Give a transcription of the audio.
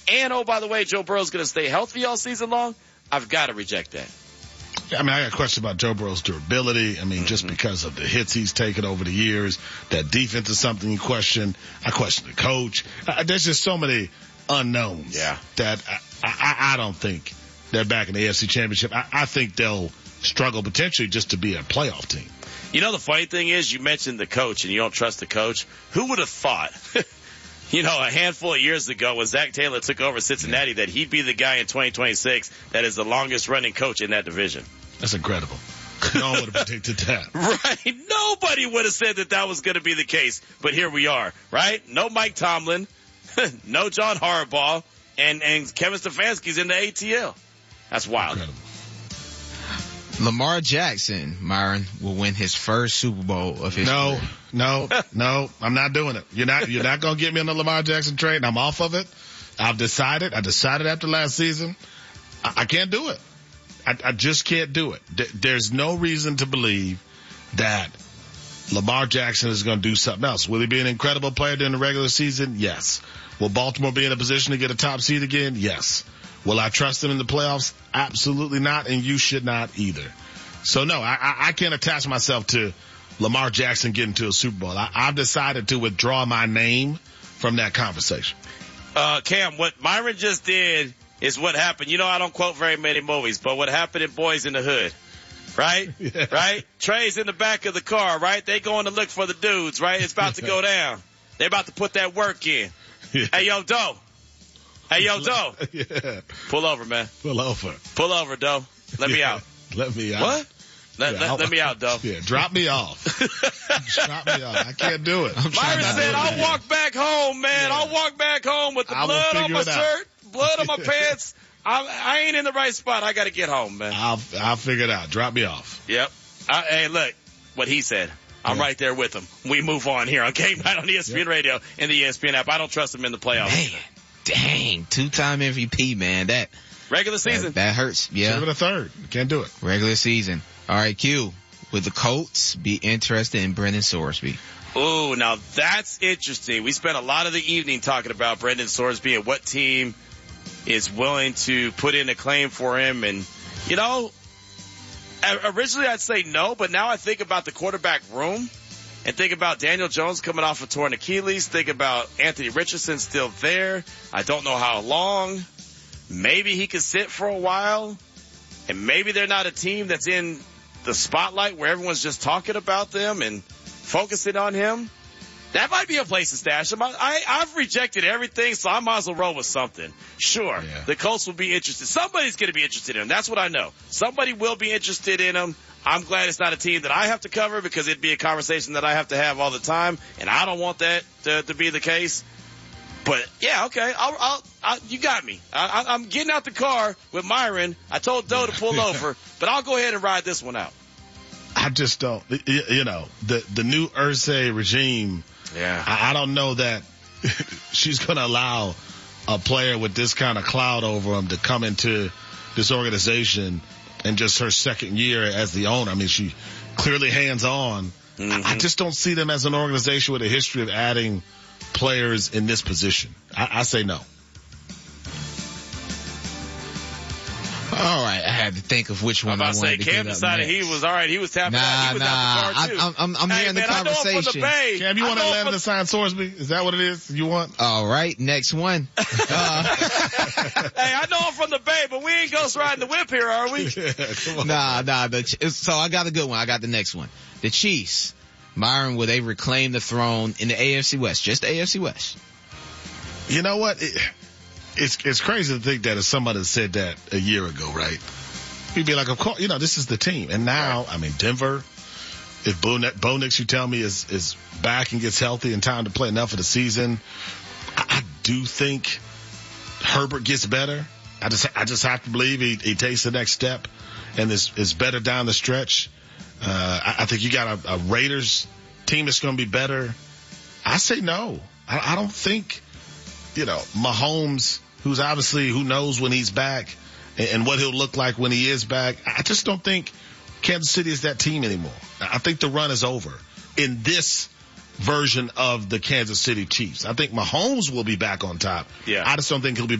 and, oh, by the way, Joe Burrow's going to stay healthy all season long, I've got to reject that. I mean, I got a question about Joe Burrow's durability. I mean, just because of the hits he's taken over the years, that defense is something you question. I question the coach. There's just so many unknowns that I don't think they're back in the AFC Championship. I think they'll struggle potentially just to be a playoff team. You know, the funny thing is, you mentioned the coach and you don't trust the coach. Who would have thought, you know, a handful of years ago when Zach Taylor took over Cincinnati that he'd be the guy in 2026 that is the longest running coach in that division? That's incredible. No one would have predicted that. Right. Nobody would have said that was going to be the case. But here we are, right? No Mike Tomlin, no John Harbaugh, and Kevin Stefanski's in the ATL. That's wild. Incredible. Lamar Jackson, Myron, will win his first Super Bowl of his career. No, I'm not doing it. You're not going to get me on the Lamar Jackson train. I'm off of it. I decided after last season, I can't do it. I just can't do it. There's no reason to believe that Lamar Jackson is going to do something else. Will he be an incredible player during the regular season? Yes. Will Baltimore be in a position to get a top seed again? Yes. Will I trust him in the playoffs? Absolutely not, and you should not either. So, no, I can't attach myself to Lamar Jackson getting to a Super Bowl. I've decided to withdraw my name from that conversation. Cam, what Myron just did is what happened. You know, I don't quote very many movies, but what happened in Boys in the Hood, right? Yeah. Right? Trey's in the back of the car, right? They going to look for the dudes, right? It's about to go down. They're about to put that work in. Yeah. Hey, yo, Doe. Hey, yo, Doe. Yeah. Pull over, man. Pull over. Pull over, Doe. Let me out. Let me out. What? Let me out, Doe. Yeah, drop me off. Drop me off. I can't do it. Myron said, I'll walk back home, man. Yeah. I'll walk back home with the blood on my shirt, blood on my pants. I ain't in the right spot. I got to get home, man. I'll figure it out. Drop me off. Yep. Hey, look, what he said. I'm right there with him. We move on here on Game Night on ESPN Radio and the ESPN app. I don't trust him in the playoffs. Man, dang. 2-time MVP, man. That regular season. That hurts. Yeah. Give it a third. Can't do it. Regular season. All right, Q. Would the Colts be interested in Brendan Sorsby? Ooh, now that's interesting. We spent a lot of the evening talking about Brendan Sorsby and what team is willing to put in a claim for him. And, you know, originally I'd say no, but now I think about the quarterback room and think about Daniel Jones coming off a torn Achilles. Think about Anthony Richardson still there. I don't know how long. Maybe he could sit for a while. And maybe they're not a team that's in the spotlight where everyone's just talking about them and focusing on him. That might be a place to stash him. I've rejected everything, so I might as well roll with something. Sure, The Colts will be interested. Somebody's going to be interested in him. That's what I know. Somebody will be interested in him. I'm glad it's not a team that I have to cover because it'd be a conversation that I have to have all the time, and I don't want that to be the case. But, yeah, okay, you got me. I'm getting out the car with Myron. I told Doe to pull over, but I'll go ahead and ride this one out. I just don't, you know, the new Irsay regime. Yeah. I don't know that she's going to allow a player with this kind of cloud over him to come into this organization in just her second year as the owner. I mean, she clearly hands on. Mm-hmm. I just don't see them as an organization with a history of adding players in this position. I say no. All right, I had to think of which one I wanted to get Cam decided next. he was all right. He was tapping out. He was out the car too. I'm hearing the conversation. I know I'm from the Bay. Cam, you want Atlanta to sign Sorsby? Is that what it is you want? All right, next one. Hey, I know I'm from the Bay, but we ain't ghost riding the whip here, are we? Yeah, come on. Nah. So I got a good one. I got the next one. The Chiefs. Myron, will they reclaim the throne in the AFC West? Just the AFC West. You know what? It's crazy to think that if somebody said that a year ago, right? You'd be like, of course, you know, this is the team. And now, I mean, Denver, if Bo Nix, you tell me, is back and gets healthy in time to play enough of the season, I do think Herbert gets better. I just have to believe he takes the next step and is better down the stretch. I think you got a Raiders team that's going to be better. I say no. I don't think, you know, Mahomes, who knows when he's back and what he'll look like when he is back. I just don't think Kansas City is that team anymore. I think the run is over in this version of the Kansas City Chiefs. I think Mahomes will be back on top. Yeah. I just don't think he'll be